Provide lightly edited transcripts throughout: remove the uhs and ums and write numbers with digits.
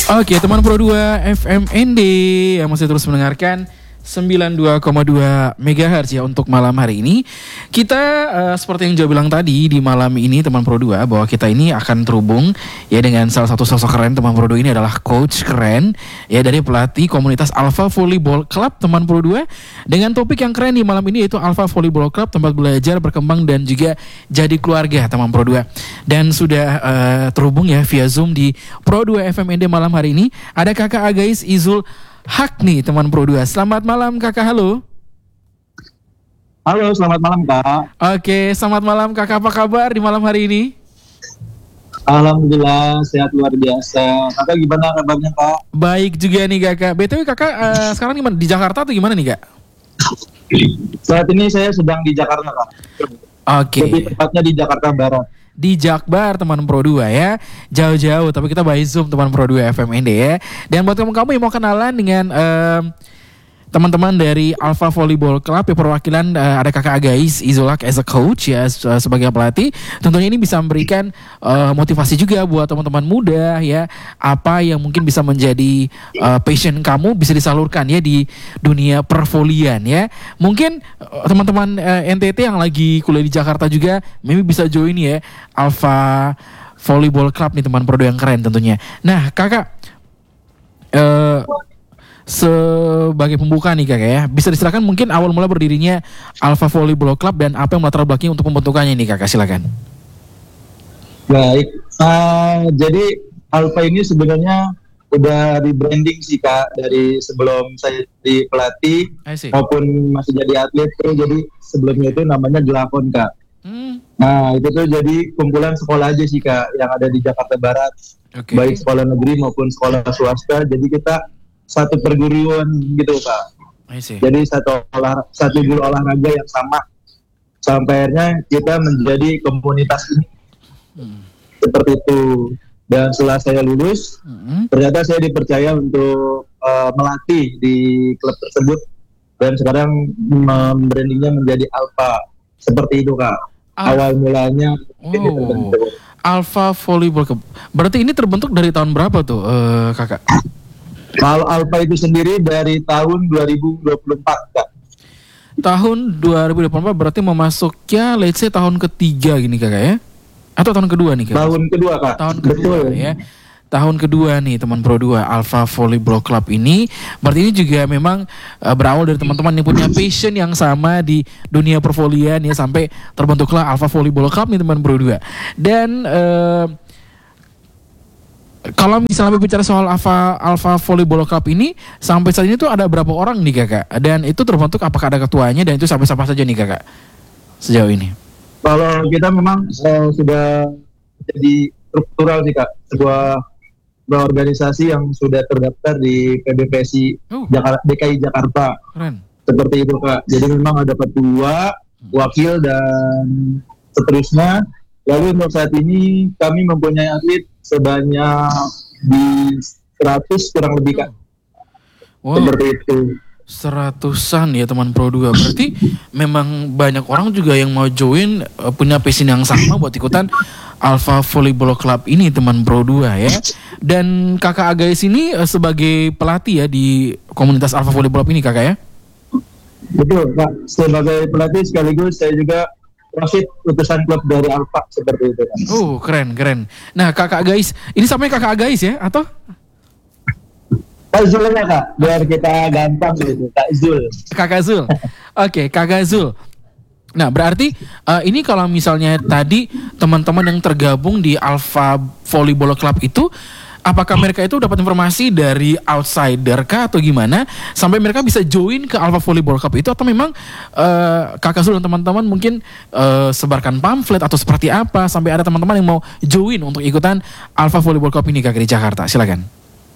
Oke, teman Pro 2 FMND yang masih terus mendengarkan 92,2 MHz ya untuk malam hari ini. Kita seperti yang Joe bilang tadi di malam ini teman Pro 2 bahwa kita ini akan terhubung ya dengan salah satu sosok keren. Teman Pro 2 ini adalah coach keren ya dari pelatih komunitas Alpha Volleyball Club teman Pro 2 dengan topik yang keren di malam ini yaitu Alpha Volleyball Club, tempat belajar, berkembang dan juga jadi keluarga teman Pro 2. Dan sudah terhubung ya via Zoom di Pro 2 FMND malam hari ini ada Kakak Agais Izul Haq nih teman Pro 2. Selamat malam Kakak, halo. Halo, selamat malam Kak. Oke, selamat malam Kakak, apa kabar di malam hari ini? Alhamdulillah, sehat luar biasa. Kakak gimana kabarnya Kak? Baik juga nih Kakak. BTW Kakak sekarang gimana? Di Jakarta atau gimana nih Kak? Saat ini saya sedang di Jakarta Kak. Oke. Lebih tepatnya di Jakarta Barat. Di Jakbar teman Pro 2 ya. Jauh-jauh tapi kita by Zoom teman Pro 2 FMND ya. Dan buat kamu yang mau kenalan dengan teman-teman dari Alpha Volleyball Club ya, perwakilan ada Kakak Agais Izul Haq as a coach ya sebagai pelatih. Tentunya ini bisa memberikan motivasi juga buat teman-teman muda ya, apa yang mungkin bisa menjadi passion kamu bisa disalurkan ya di dunia pervolian ya. Mungkin teman-teman NTT yang lagi kuliah di Jakarta juga maybe bisa join ya Alpha Volleyball Club nih teman Pro 2 yang keren tentunya. Nah Kakak sebagai pembuka nih Kakak ya, bisa diserahkan mungkin awal mula berdirinya Alpha Volleyball Club dan apa yang melatar belakangnya untuk pembentukannya nih Kakak, silakan. Baik, jadi Alpha ini sebenarnya udah rebranding sih Kak dari sebelum saya jadi pelatih maupun masih jadi atlet tuh. Jadi sebelumnya itu namanya Glakon Kak. Nah itu tuh jadi kumpulan sekolah aja sih Kak yang ada di Jakarta Barat, baik sekolah negeri maupun sekolah swasta. Jadi kita satu perguruan gitu Kak. Jadi satu guru olahraga yang sama. Sampai akhirnya kita menjadi komunitas ini. Seperti itu. Dan setelah saya lulus, ternyata saya dipercaya untuk melatih di klub tersebut. Dan sekarang brandingnya menjadi Alpha. Seperti itu Kak. Awal mulanya Alpha Volleyball Club. Berarti ini terbentuk dari tahun berapa tuh Kakak? Kalau Alpha itu sendiri dari tahun 2024 Kak. Tahun 2024 berarti memasuknya let's say tahun ketiga gini Kakak ya? Atau tahun kedua nih Kak? Tahun kedua Kak. Tahun kedua. Betul. Ya. Tahun kedua nih teman Pro 2 Alpha Volleyball Club ini. Berarti ini juga memang berawal dari teman-teman yang punya passion yang sama di dunia pervolian ya, sampai terbentuklah Alpha Volleyball Club nih teman Pro 2. Dan kalau misalnya bicara soal Alpha Volleyball Club ini sampai saat ini tuh ada berapa orang nih Kakak? Dan itu terbentuk apakah ada ketuanya dan itu sampai siapa saja nih Kakak sejauh ini? Kalau kita memang sudah jadi struktural sih Kak, sebuah organisasi yang sudah terdaftar di PBPSI DKI Jakarta. Keren. Seperti itu Kak. Jadi memang ada ketua, wakil dan seterusnya. Lalu untuk saat ini kami mempunyai atlet sebanyak di 100 kurang lebih Kak. Wow. Seperti itu. 100-an ya teman Pro 2. Berarti memang banyak orang juga yang mau join, punya passion yang sama buat ikutan Alpha Volleyball Club ini teman Pro 2 ya. Dan Kakak Agais ini sebagai pelatih ya di komunitas Alpha Volleyball Club ini Kakak ya? Betul Kak. Sebagai pelatih sekaligus saya juga wasit utusan klub dari Alpha seperti itu kan. Keren. Nah Kakak Agais, ini sampai Kakak Agais ya atau? Kak Zulnya Kak, biar kita gampang gitu. Kak Zul. Kakak Zul. Oke, Kakak Zul. Nah berarti ini kalau misalnya tadi teman-teman yang tergabung di Alpha Volleyball Club itu, apakah mereka itu dapat informasi dari outsider kah atau gimana sampai mereka bisa join ke Alpha Volleyball Club itu, atau memang Kakak Zul dan teman-teman mungkin sebarkan pamflet atau seperti apa sampai ada teman-teman yang mau join untuk ikutan Alpha Volleyball Club ini Kakak di Jakarta? Silakan.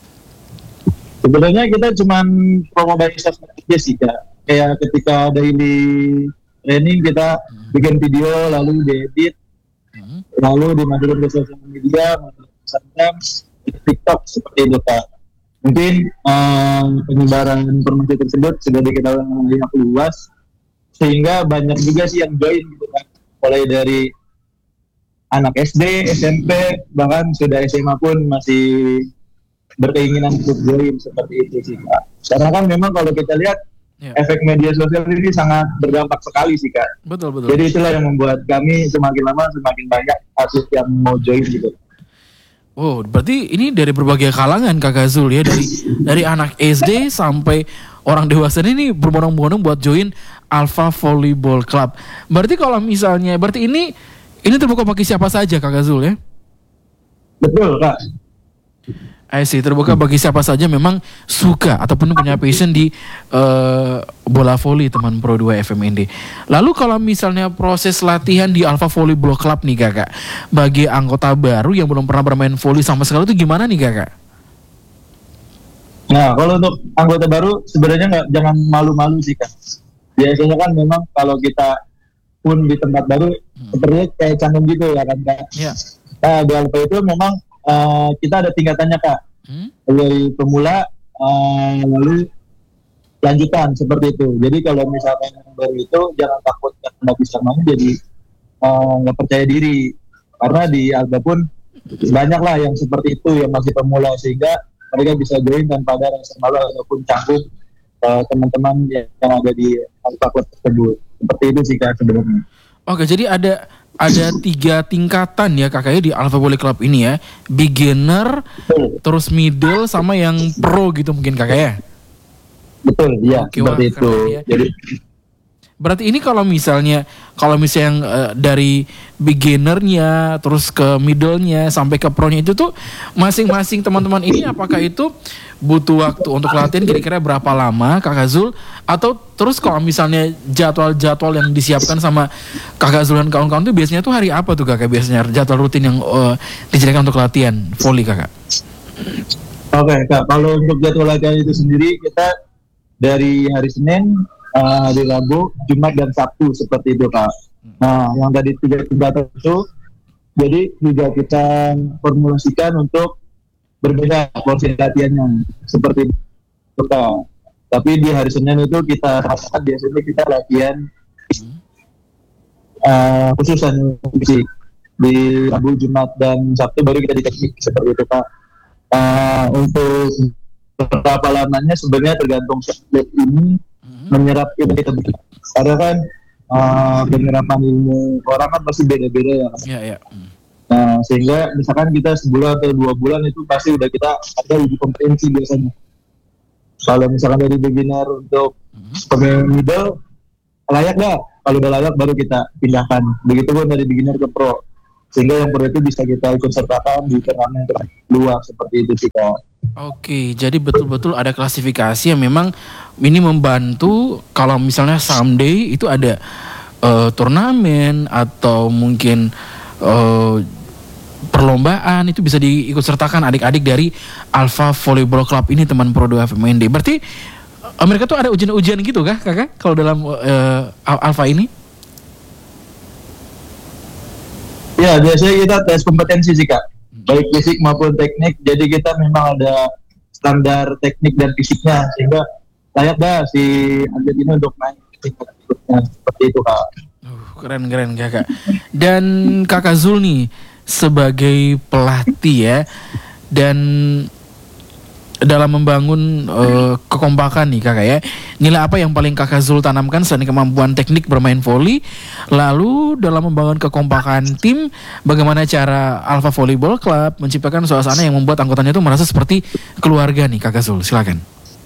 Sebenarnya kita cuman promo by sosmed aja sih Kak. Kayak ketika daily training kita bikin video lalu diedit, lalu dimasukin ke sosial media, Instagram, TikTok seperti itu Kak. Mungkin penyebaran informasi tersebut sudah diketahui banyak luas, sehingga banyak juga sih yang join gitu kan. Mulai dari anak SD, SMP, bahkan sudah SMA pun masih berkeinginan untuk join seperti itu sih Kak. Karena kan memang kalau kita lihat efek media sosial ini sangat berdampak sekali sih Kak. Betul. Jadi itulah yang membuat kami semakin lama semakin banyak atlet yang mau join gitu. Oh, berarti ini dari berbagai kalangan Kakak Zul ya, dari anak SD sampai orang dewasa ini berbondong-bondong buat join Alpha Volleyball Club. Berarti kalau misalnya, berarti ini terbuka bagi siapa saja Kakak Zul ya? Betul Kak. Terbuka bagi siapa saja memang suka ataupun punya passion di bola voli teman Pro 2 FMND. Lalu kalau misalnya proses latihan di Alpha Volleyball Club nih Kakak, bagi anggota baru yang belum pernah bermain voli sama sekali itu gimana nih Kakak? Nah, kalau untuk anggota baru sebenarnya jangan malu-malu sih Kak. Biasanya kan memang kalau kita pun di tempat baru sepertinya kayak canggung gitu ya kan Kak. Iya. Nah, di Alpha itu memang kita ada tingkatannya Kak. Dari pemula lalu lanjutan seperti itu. Jadi kalau misalkan yang baru itu jangan takut nggak bisa main jadi nggak percaya diri. Karena di Alpha pun banyak lah yang seperti itu yang masih pemula sehingga mereka bisa join tanpa ada rasa malu ataupun canggung teman-teman yang ada di Alpha Club tersebut. Seperti itu sih Kak sebenarnya. Oke, jadi ada 3 tingkatan ya kakaknya di Alpha Volley Club ini ya. Beginner, terus middle, sama yang pro gitu mungkin kakak ya? Betul, iya. Seperti itu. Ya. Jadi berarti ini kalau misalnya dari beginnernya terus ke middle-nya sampai ke pro-nya itu tuh masing-masing teman-teman ini apakah itu butuh waktu untuk latihan kira-kira berapa lama Kakak Zul, atau terus kalau misalnya jadwal yang disiapkan sama Kakak Zul dan kawan-kawan tuh biasanya tuh hari apa tuh Kakak, biasanya jadwal rutin yang disediakan untuk latihan volley Kakak? Oke Kak, kalau untuk jadwal latihan itu sendiri kita dari hari Senin, hari Rabu, Jumat dan Sabtu seperti itu Kak. Nah, yang tadi 3 tingkatan itu jadi juga kita formulasikan untuk berbeda porsi latihannya seperti itu Kak. Tapi di hari Senin itu kita biasanya kita latihan khususan fisik. Di Rabu, Jumat dan Sabtu baru kita di teknik seperti itu Kak. Untuk berapa lamanya sebenarnya tergantung atlet ini menyerap ilmu kita karena kan penyerapan ilmu orang kan pasti beda-beda ya. Iya. Nah sehingga misalkan kita sebulan atau 2 bulan itu pasti udah kita ada uji kompetensi biasanya. Kalau misalkan dari beginner untuk pemain middle layak nggak? Kalau udah layak baru kita pindahkan. Begitupun dari beginner ke pro. Sehingga yang pro itu bisa kita ikut sertakan di turnamen luar seperti itu sih Kak. Oke, jadi betul-betul ada klasifikasi yang memang ini membantu kalau misalnya someday itu ada turnamen atau mungkin perlombaan itu bisa diikut sertakan adik-adik dari Alpha Volleyball Club ini teman Pro 2 FMND. Berarti mereka tuh ada ujian-ujian gitu kah kakak kalau dalam Alpha ini? Ya biasanya kita tes kompetensi sih Kak, baik fisik maupun teknik. Jadi kita memang ada standar teknik dan fisiknya sehingga layak dah si atlet ini untuk main tingkat berikutnya seperti itu Kak. Keren kakak. Dan Kakak Zul nih sebagai pelatih ya, dan dalam membangun kekompakan nih kakak ya, nilai apa yang paling Kakak Zul tanamkan selain kemampuan teknik bermain volley? Lalu dalam membangun kekompakan tim, bagaimana cara Alpha Volleyball Club menciptakan suasana yang membuat anggotanya itu merasa seperti keluarga nih Kakak Zul? Silakan.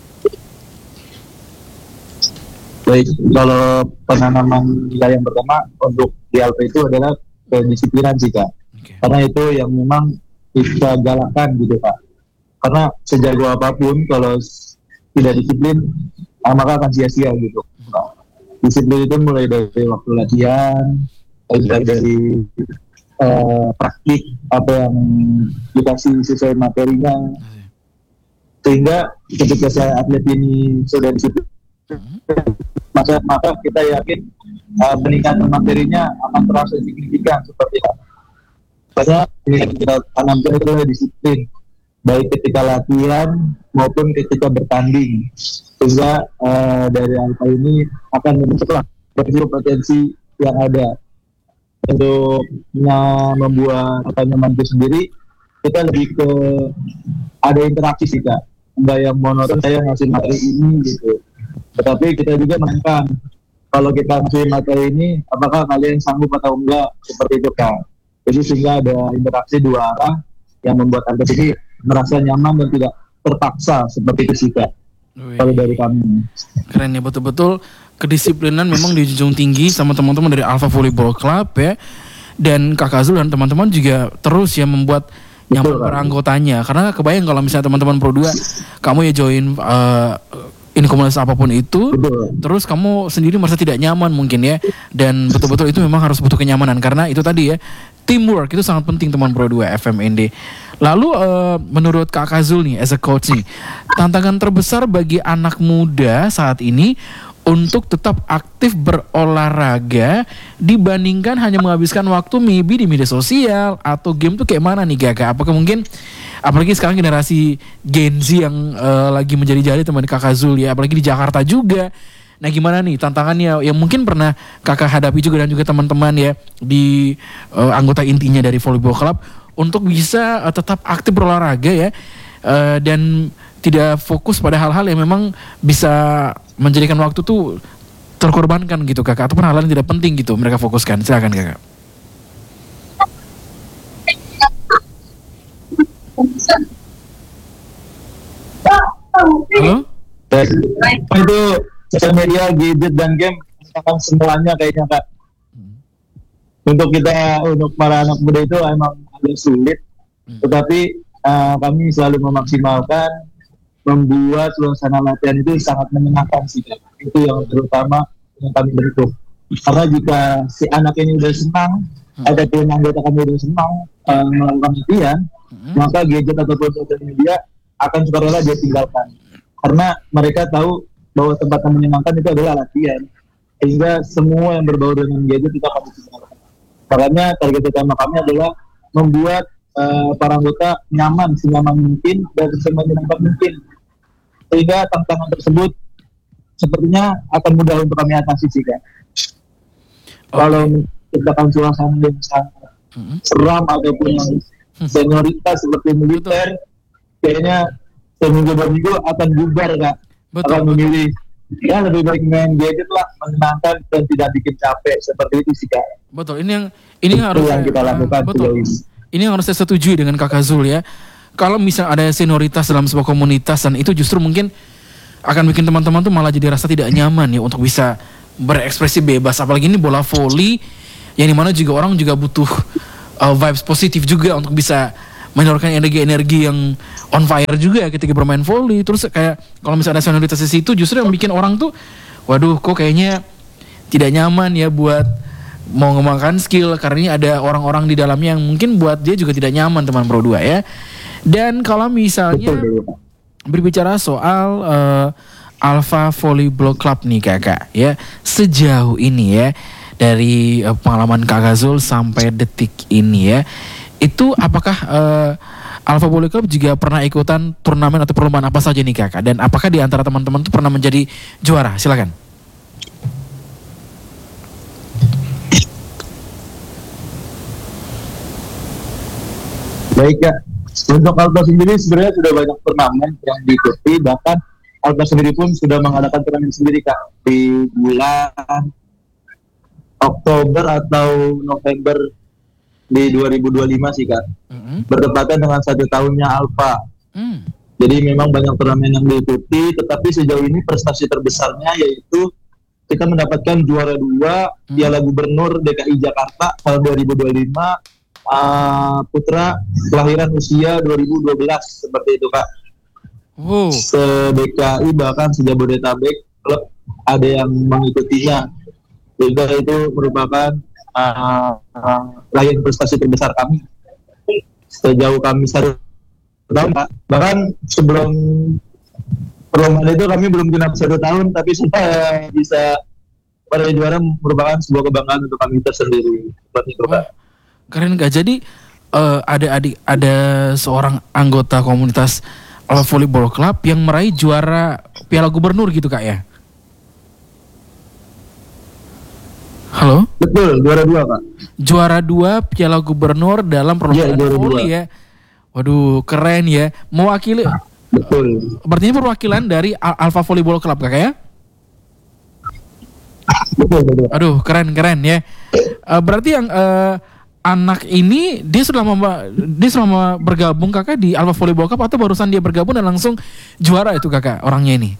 Baik, kalau penanaman nilai yang pertama untuk di Alpha itu adalah kedisiplinan sih Kak. Karena itu yang memang kita galakkan gitu Kak. Karena sejago apapun kalau tidak disiplin maka akan sia-sia gitu. Disiplin itu mulai dari waktu latihan, dari praktik apa yang dikasih sesuai materinya, sehingga ketika saya atlet ini sudah disiplin maka kita yakin peningkatan materinya akan terasa signifikan seperti itu. Karena yang kita tanamkan itu adalah disiplin, baik ketika latihan maupun ketika bertanding, sehingga dari Alpha ini akan mempercepat potensi yang ada untuk membuat apa nyaman itu sendiri. kita lebih ke ada interaksi sih Kak, nggak yang monoton saya ngasih materi ini gitu. Tetapi kita juga menanyakan kalau kita ngasih materi ini apakah kalian sanggup atau enggak, seperti itu Kak. Jadi sehingga ada interaksi dua arah yang membuat Anda ini merasa nyaman dan tidak terpaksa seperti itu sih Kak. Kalau dari kami. Keren ya, betul-betul kedisiplinan memang dijunjung tinggi sama teman-teman dari Alpha Volleyball Club ya. Dan Kakak Zul dan teman-teman juga terus ya membuat nyaman para anggotanya. Karena kebayang kalau misalnya teman-teman Pro 2 kamu ya join ini komunitas apapun itu, terus kamu sendiri merasa tidak nyaman mungkin ya. Dan betul-betul itu memang harus butuh kenyamanan karena itu tadi ya, teamwork itu sangat penting teman Pro 2 FMND. Lalu menurut Kakak Zul nih as a coach nih, tantangan terbesar bagi anak muda saat ini untuk tetap aktif berolahraga dibandingkan hanya menghabiskan waktu maybe di media sosial atau game tuh kayak mana nih Kakak? Apakah mungkin apalagi sekarang generasi Gen Z yang lagi menjadi-jadi teman Kakak Zul ya, apalagi di Jakarta juga. Nah gimana nih tantangannya yang mungkin pernah Kakak hadapi juga dan juga teman-teman ya di anggota intinya dari Volleyball Club untuk bisa tetap aktif berolahraga ya dan tidak fokus pada hal-hal yang memang bisa menjadikan waktu tuh terkorbankan gitu Kakak, ataupun hal-hal yang tidak penting gitu mereka fokuskan. Silakan Kakak. Halo? Itu sosial media, gadget dan game akan semuanya kayaknya Kak. Untuk para anak muda itu emang agak sulit, tetapi kami selalu memaksimalkan membuat suasana latihan itu sangat menyenangkan sih Kak. Itu yang terutama yang kami bentuk. Karena jika si anak ini udah senang, ataupun anggota kami udah senang melakukan latihan, maka gadget ataupun sosial media akan sukarela dia tinggalkan. Karena mereka tahu bahwa tempat yang menyenangkan itu adalah latihan. Sehingga semua yang berbau dengan gadget itu akan tinggalkan. Makanya target utama kami adalah membuat para anggota nyaman, senyaman mungkin dan semenyenangkan mungkin. Sehingga tantangan tersebut sepertinya akan mudah untuk kami atasi sih Kak. Kalau menciptakan suasana yang sangat seram ataupun yang senioritas seperti militer, kayaknya seminggu berminggu akan bubar Kak. Akan memilih ya lebih baik main gadget lah, menyenangkan dan tidak bikin capek, seperti itu sih Kak. Betul, ini harus yang kita lakukan. Betul. Ini yang harus saya setujui dengan Kakak Zul ya. Kalau misal ada senioritas dalam sebuah komunitas dan itu justru mungkin akan bikin teman-teman tuh malah jadi rasa tidak nyaman ya untuk bisa berekspresi bebas. Apalagi ini bola voli yang dimana juga orang juga butuh vibes positif juga untuk bisa menyalurkan energi-energi yang on fire juga ketika bermain voli. Terus kayak kalau misalnya ada senioritas di situ justru yang bikin orang tuh waduh kok kayaknya tidak nyaman ya buat mau ngembangkan skill karena ini ada orang-orang di dalamnya yang mungkin buat dia juga tidak nyaman teman Pro 2 ya. Dan kalau misalnya berbicara soal Alpha Volleyball Club nih Kakak ya, sejauh ini ya dari pengalaman Kakak Zul sampai detik ini ya, itu apakah Alpha Volleyball Club juga pernah ikutan turnamen atau perlombaan apa saja nih Kakak? Dan apakah di antara teman-teman tuh pernah menjadi juara? Silakan. Baik Kak, untuk Alpha sendiri sebenarnya sudah banyak turnamen yang diikuti, bahkan Alpha sendiri pun sudah mengadakan turnamen sendiri Kak di bulan Oktober atau November di 2025 sih Kak, bertepatan dengan 1 tahunnya Alpha. Jadi memang banyak turnamen yang diikuti, tetapi sejauh ini prestasi terbesarnya yaitu kita mendapatkan juara 2 Piala Gubernur DKI Jakarta tahun 2025. Putra kelahiran usia 2012 seperti itu Kak. Se-DKI bahkan se-Jabodetabek klub ada yang mengikutinya. Sehingga itu merupakan raihan prestasi terbesar kami sejauh kami 1 tahun Kak. Bahkan sebelum perlombaan itu kami belum genap 1 tahun, tapi sudah bisa pada juara merupakan sebuah kebanggaan untuk kami tersendiri. Seperti itu Kak. Keren gak? Jadi ada seorang anggota komunitas Alpha Volleyball Club yang meraih juara Piala Gubernur gitu Kak ya? Halo? Betul, juara 2 Kak. Juara 2 Piala Gubernur dalam perlombaan voli ya? Waduh, keren ya. Mewakili. Betul. Berarti ini perwakilan dari Alpha Volleyball Club kakak ya? Betul. Aduh, keren ya. Berarti yang anak ini dia selama bergabung kakak di Alpha Volleyball Club atau barusan dia bergabung dan langsung juara itu kakak orangnya ini?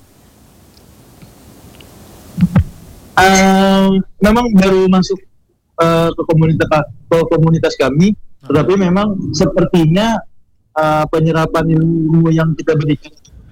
Memang baru masuk ke komunitas kami, tetapi memang sepertinya penyerapan ilmu yang kita berikan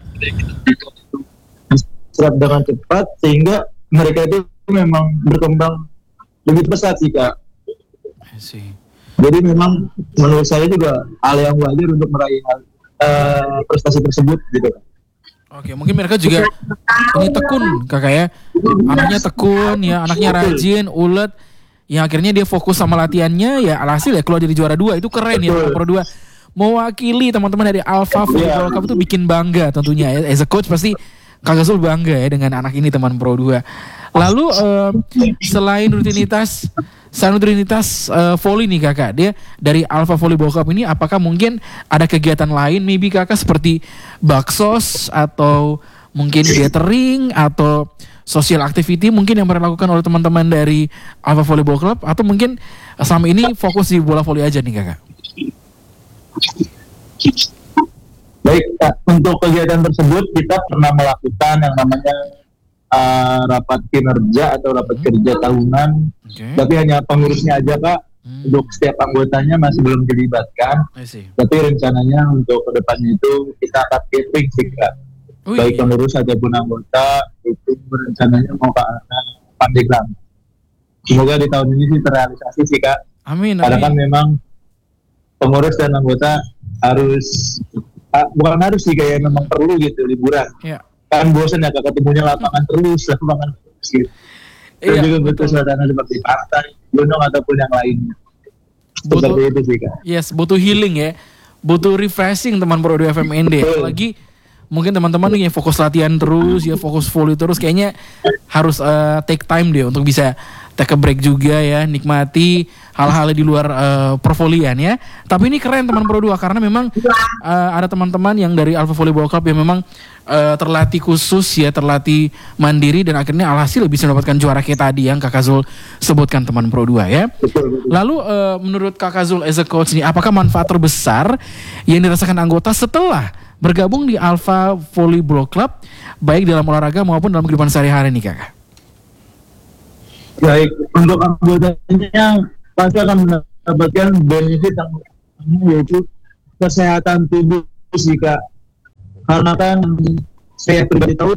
serap dengan cepat sehingga mereka itu memang berkembang lebih pesat sih kak. Jadi memang menurut saya juga hal yang wajar untuk meraih prestasi tersebut gitu. Oke, mungkin mereka juga ini tekun kakak ya, anaknya tekun ya, anaknya rajin, ulet, yang akhirnya dia fokus sama latihannya ya, alhasil ya keluar jadi juara 2 itu keren ya Pro 2. Mewakili teman-teman dari Alpha Volleyball Club itu bikin bangga tentunya ya. As a coach pasti Kak Zul bangga ya dengan anak ini teman Pro 2. Lalu selain rutinitas volley nih kakak, dia dari Alpha Volleyball Club ini apakah mungkin ada kegiatan lain maybe kakak seperti baksos atau mungkin gathering atau social activity mungkin yang pernah dilakukan oleh teman-teman dari Alpha Volleyball Club atau mungkin selama ini fokus di bola volley aja nih kakak? Baik, untuk kegiatan tersebut kita pernah melakukan yang namanya rapat kinerja atau rapat kerja tahunan, tapi hanya pengurusnya aja kak. Untuk setiap anggotanya masih belum dilibatkan, tapi rencananya untuk kedepannya itu kita akan catering sih kak. Baik pengurus ataupun anggota itu rencananya mau ke arah Pandeglang. Semoga di tahun ini sih terrealisasi sih kak. Amin. Karena kan memang pengurus dan anggota bukan harus sih kayak memang perlu gitu liburan. Ya. Kan bosan ya kak ketemunya lapangan terus gitu. Dan juga butuh suasana seperti pantai, gunung ataupun yang lainnya. Seperti itu sih kak. Yes, butuh healing ya, butuh refreshing teman Pro 2 FMND. Apalagi mungkin teman-teman yang fokus latihan terus ya, fokus volley terus, kayaknya harus take time deh untuk bisa take a break juga ya, nikmati hal-hal di luar pervolian ya. Tapi ini keren teman Pro 2 karena memang ada teman-teman yang dari Alpha Volleyball Club yang memang terlatih khusus ya, terlatih mandiri dan akhirnya alhasil bisa mendapatkan juara kayak tadi yang Kakak Zul sebutkan teman Pro 2 ya. Lalu menurut Kakak Zul as a coach nih, apakah manfaat terbesar yang dirasakan anggota setelah bergabung di Alpha Volleyball Club baik dalam olahraga maupun dalam kehidupan sehari-hari nih kakak? Baik, untuk anggotanya pasti akan mendapatkan benefit yang yaitu kesehatan tubuh sih kak. Karena kan saya pribadi tahu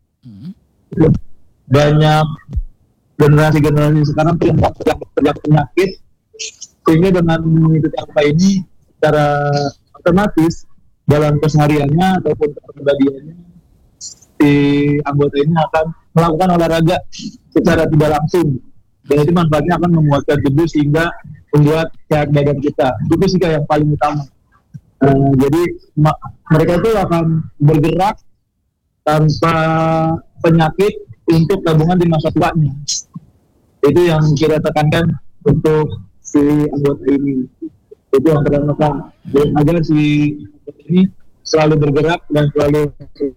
banyak generasi sekarang yang terjangkit penyakit, sehingga dengan mengikuti apa ini secara otomatis dalam kesehariannya ataupun kepribadiannya si anggota ini akan melakukan olahraga secara tidak langsung, dan itu manfaatnya akan menguatkan tubuh sehingga membuat sehat badan kita. Itu sih yang paling utama. Jadi mereka itu akan bergerak tanpa penyakit untuk tabungan di masa tuanya. Itu yang kita tekankan untuk si anggota ini. Itu yang pertama, agar si anggota ini selalu bergerak dan selalu.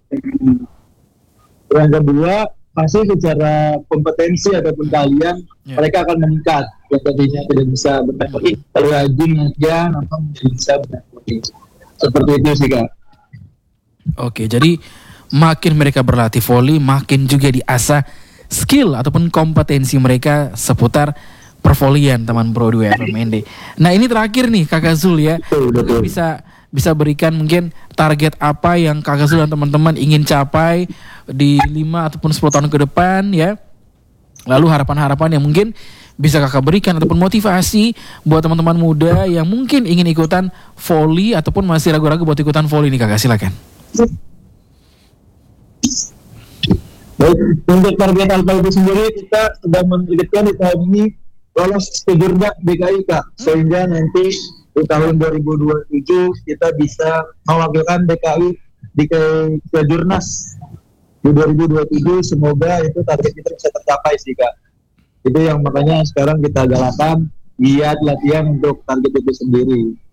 Yang kedua, pasti secara kompetensi ataupun keahlian mereka akan meningkat. Yang tadinya tidak bisa berteknik, kalau rajin aja, atau menjadi bisa berteknik. Seperti itu sih kak. Oke, jadi makin mereka berlatih volley, makin juga diasah skill ataupun kompetensi mereka seputar pervolian teman Pro 2 FMND. Nah ini terakhir nih Kakak Zul ya, betul. bisa berikan mungkin target apa yang Kakak Zul dan teman-teman ingin capai di 5 ataupun 10 tahun ke depan ya. Lalu harapan-harapan yang mungkin bisa kakak berikan ataupun motivasi buat teman-teman muda yang mungkin ingin ikutan volley ataupun masih ragu-ragu buat ikutan volley nih kakak, silakan. Baik, untuk target Alpha itu sendiri kita sedang menargetkan di tahun ini lolos ke Jurnak DKI kak, sehingga nanti di tahun 2027 kita bisa mewakilkan DKI di Kejurnas di 2027. Semoga itu target kita bisa tercapai sih kak. Itu yang makanya sekarang kita galakan giat latihan untuk target itu sendiri.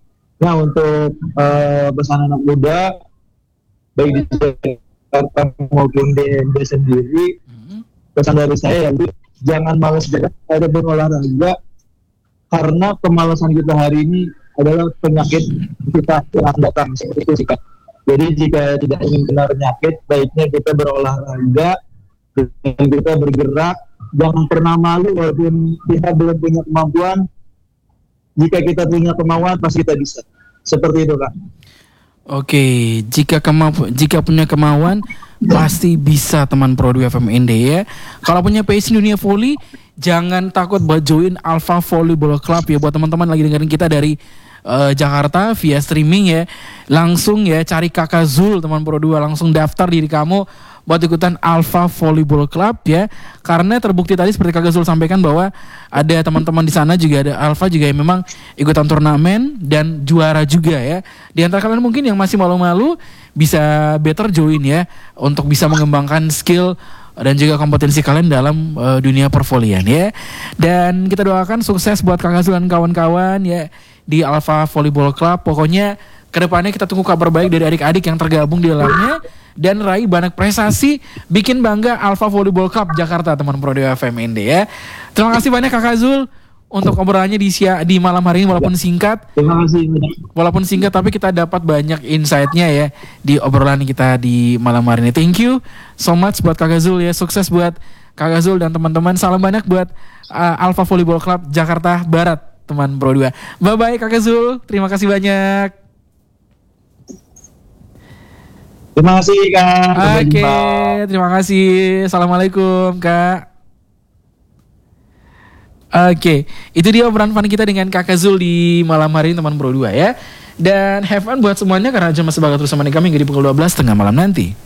Nah untuk pesan anak muda baik di Jakarta maupun di NB sendiri, pesan dari saya yaitu jangan malas ada berolahraga, karena kemalasan kita hari ini adalah penyakit kita yang datang, seperti itu sih Kak. Jadi jika tidak ingin kena penyakit, baiknya kita berolahraga dan kita bergerak. Jangan pernah malu walaupun kita belum punya kemampuan. Jika kita punya kemauan, pasti kita bisa. Seperti itu Kak. Oke, jika punya kemauan pasti bisa teman Pro 2 FM ND ya. Kalau punya passion dunia volley, jangan takut buat join Alpha Volleyball Club ya. Buat teman-teman lagi dengerin kita dari Jakarta via streaming ya, langsung ya cari Kakak Zul teman Pro 2, langsung daftar diri kamu buat ikutan Alpha Volleyball Club ya. Karena terbukti tadi seperti Kakak Zul sampaikan bahwa ada teman-teman di sana juga, ada Alpha juga yang memang ikutan turnamen dan juara juga ya. Di antara kalian mungkin yang masih malu-malu bisa better join ya, untuk bisa mengembangkan skill dan juga kompetensi kalian dalam dunia pervolian ya. Dan kita doakan sukses buat Kakak Zul dan kawan-kawan ya di Alpha Volleyball Club. Pokoknya kedepannya kita tunggu kabar baik dari adik-adik yang tergabung di dalamnya dan raih banyak prestasi, bikin bangga Alpha Volleyball Club Jakarta teman Pro 2 FM ND ya. Terima kasih banyak Kakak Zul untuk obrolannya di malam hari ini, walaupun singkat. Terima kasih. Walaupun singkat tapi kita dapat banyak insight-nya ya di obrolan kita di malam hari ini. Thank you so much buat Kakak Zul ya. Sukses buat Kakak Zul dan teman-teman. Salam banyak buat Alpha Volleyball Club Jakarta Barat teman Pro 2. Bye-bye Kakak Zul. Terima kasih banyak. Terima kasih Kak. Oke, terima kasih. Assalamualaikum Kak. Oke, itu dia obrolan fun kita dengan Kakak Zul di malam hari ini teman Pro 2 ya. Dan have fun buat semuanya karena jam masih bakal terus sama kami hingga di pukul 12 tengah malam nanti.